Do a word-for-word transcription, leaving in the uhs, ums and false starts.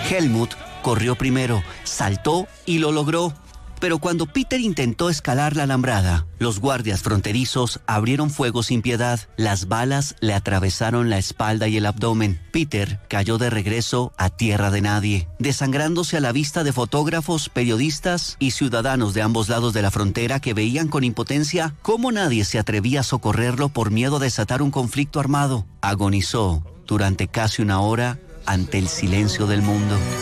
Helmut corrió primero, saltó y lo logró. Pero cuando Peter intentó escalar la alambrada, los guardias fronterizos abrieron fuego sin piedad. Las balas le atravesaron la espalda y el abdomen. Peter cayó de regreso a tierra de nadie, desangrándose a la vista de fotógrafos, periodistas y ciudadanos de ambos lados de la frontera que veían con impotencia cómo nadie se atrevía a socorrerlo por miedo a desatar un conflicto armado. Agonizó durante casi una hora ante el silencio del mundo.